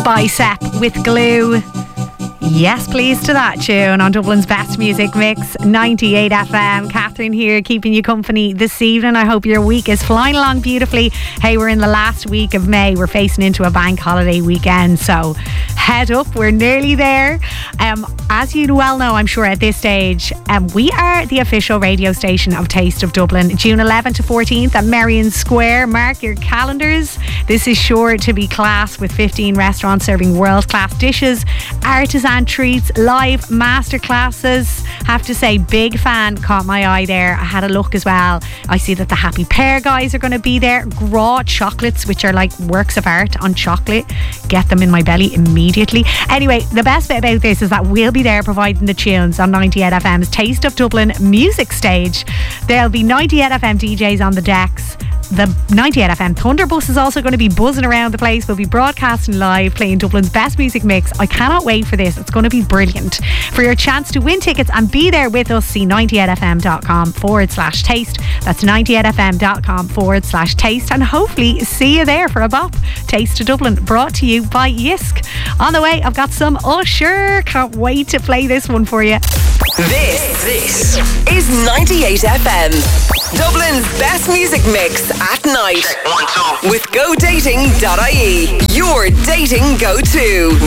Bicep with Glue. Yes, please to that tune on Dublin's Best Music Mix, 98 FM. Catherine here, keeping you company this evening. I hope your week is flying along beautifully. Hey, we're in the last week of May. We're facing into a bank holiday weekend, so head up, we're nearly there. As you well know, I'm sure at this stage, we are the official radio station of Taste of Dublin. June 11th to 14th at Merrion Square. Mark your calendars. This is sure to be class, with 15 restaurants serving world-class dishes, artisan treats, live masterclasses. Have to say, big fan, caught my eye there. I had a look as well. I see that the Happy Pear guys are going to be there. Gras chocolates, which are like works of art on chocolate. Get them in my belly immediately. Anyway, the best bit about this is that we'll be there providing the tunes on 98 FM's Taste of Dublin music stage. There'll be 98 FM DJs on the decks. The 98 FM Thunderbus is also going to be buzzing around the place. We'll be broadcasting live, playing Dublin's best music mix. I cannot wait for this. It's going to be brilliant. For your chance to win tickets and be there with us, see 98fm.com/taste. That's 98fm.com/taste. And hopefully see you there for a bop. Taste to Dublin, brought to you by Yisk. On the way, I've got some Usher. Can't wait to play this one for you. This is 98 FM. Dublin's best music mix at night. Check 1, 2. With GoDating.ie. Your dating go-to.